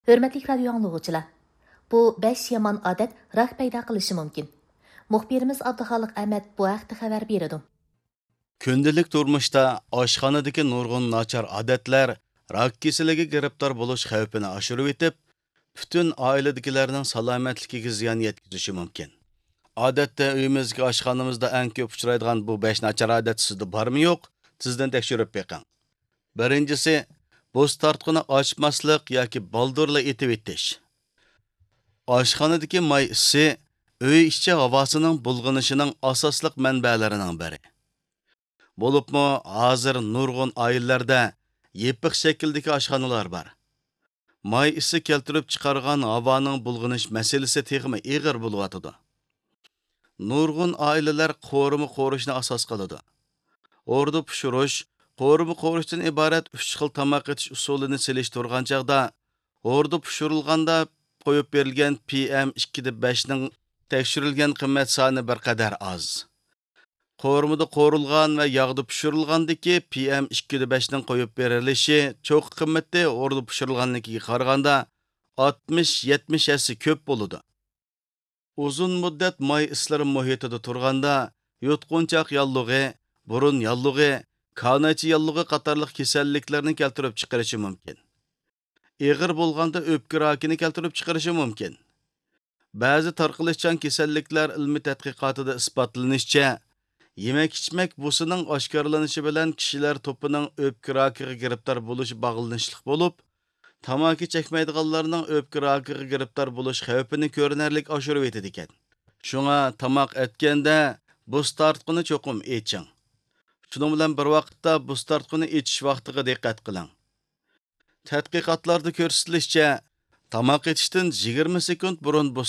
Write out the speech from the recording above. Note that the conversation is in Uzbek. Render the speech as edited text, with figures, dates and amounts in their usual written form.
Hörmətli radio anlıqçılar, bu 5 yaman adət rak payda qilishi mumkin. Muxbirimiz Abduxaliq Ahmad bu haqda xabar berdi. Күнділік turmuşda oshxonadagi nurg'un nachar odatlar rak kasaliga giribdor bo'lish xavfini oshirib etib, butun oiladagilarning salomatligiga ziyon yetkazishi mumkin. Odatda uyimizga oshxonamizda eng ko'p uchraydigan bu 5 nachar odat sizda bormi yo'q? Sizdan tekshirib beqing. Birinchisi, bo'z tortqini ochmaslik yoki baldurla etib etish. Oshxonadagi may isi uy ichi havosining bulg'inishining asosliq manbalarining biri. Bo'libmi hozir nurg'un oilalarda yepiq shakldagi oshxonalar bor. May isi keltirib chiqargan havoning bulg'inish masalasi texmi ig'ir bo'lyotidi. Nurg'un oilalar qo'rimi qo'rishni asos qiladi. Orda pishirish, qo'rimi qo'rishdan iborat 3 xil tomoq etish usulini selishtirgan chaqda, orda pishirilganda qo'yib berilgan PM2.5 ning tekshirilgan qimmat soni bir qadar oz. Qo'rimida qo'rilgan va yog'da pishirilgandagi PM2.5 ning qo'yib berilishi cho'q qimmatli orda pishirilganligiga qaraganda 60-70 hassa ko'p bo'ladi. Uzun muddat may islari muhitida turganda yutqunchoq yallig'i, burun yallig'i, kanachi yallig'i qatorliq kasalliklarni keltirib chiqarishi mumkin. Ig'ir bo'lganda o'pka rakini keltirib chiqarishi mumkin. Ba'zi tarqalishchan kasalliklar ilmiy tadqiqotida isbotlanishicha, yemek-ichmek busining oshkorlanishi bilan kishilar to'pining o'pka rakiga giribdor bo'lishi bog'lanishli bo'lib, tamaki chekmaydiganlarning o'pka rakiga giribdor bo'lish xavfini ko'rinarli oshirib etadi ekan. Shunga tamoq etganda buz tortqini cho'qim eching. Shuning bilan bir vaqtda buz tortqini echish vaqtiga diqqat qiling. Tadqiqotlarda ko'rsatilishicha, tamoq etishdan 20 sekund burun buz